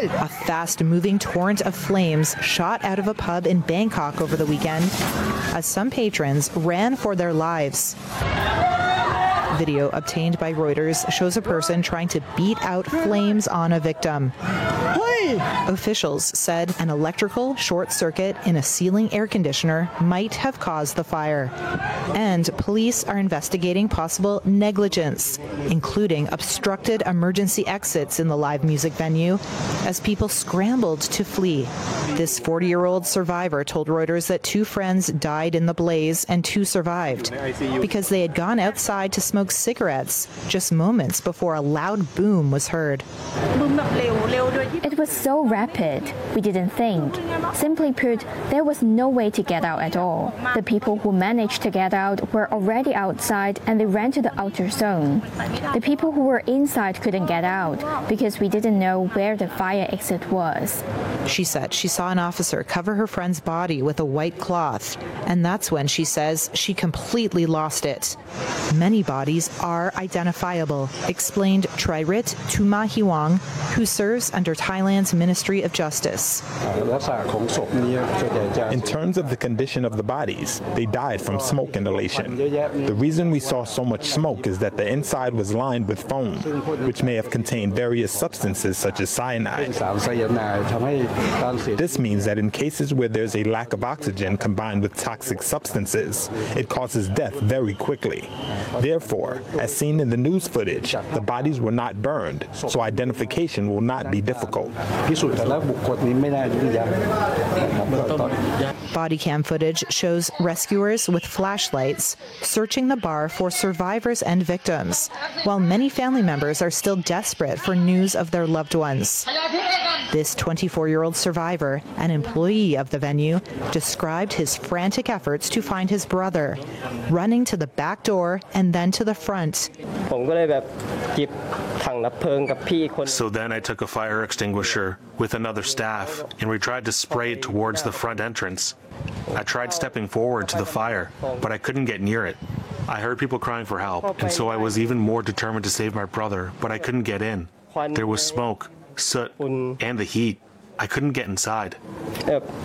A fast-moving torrent of flames shot out of a pub in Bangkok over the weekend as some patrons ran for their lives. Video obtained by Reuters shows a person trying to beat out flames on a victim. Officials said an electrical short circuit in a ceiling air conditioner might have caused the fire. And police are investigating possible negligence, including obstructed emergency exits in the live music venue as people scrambled to flee. This 40-year-old survivor told Reuters that 2 friends died in the blaze and 2 survived because they had gone outside to smoke cigarettes just moments before a loud boom was heard. It was so rapid, we didn't think. Simply put, there was no way to get out at all. The people who managed to get out were already outside and they ran to the outer zone. The people who were inside couldn't get out because we didn't know where the fire exit was. She said she saw an officer cover her friend's body with a white cloth, and that's when she says she completely lost it. Many bodies are identifiable, explained Tririt Tumahiwang, who serves under Thailand's Ministry of Justice. In terms of the condition of the bodies, they died from smoke inhalation. The reason we saw so much smoke is that the inside was lined with foam, which may have contained various substances such as cyanide. This means that in cases where there's a lack of oxygen combined with toxic substances, it causes death very quickly. Therefore, as seen in the news footage, the bodies were not burned, so identification will not be difficult. Body cam footage shows rescuers with flashlights searching the bar for survivors and victims, while many family members are still desperate for news of their loved ones. This 24-year-old survivor, an employee of the venue, described his frantic efforts to find his brother, running to the back door and then to the front. So then I took a fire extinguisher with another staff and we tried to spray it towards the front entrance. I tried stepping forward to the fire, but I couldn't get near it. I heard people crying for help, and so I was even more determined to save my brother, but I couldn't get in. There was smoke, soot, and the heat. I couldn't get inside.